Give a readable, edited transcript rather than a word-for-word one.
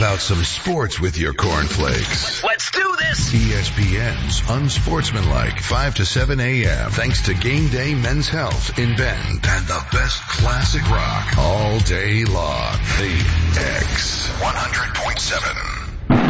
about some sports with your cornflakes? Let's do this! ESPN's Unsportsmanlike, 5 to 7 a.m. Thanks to Game Day Men's Health in Bend and the best classic rock all day long. The X 100.7.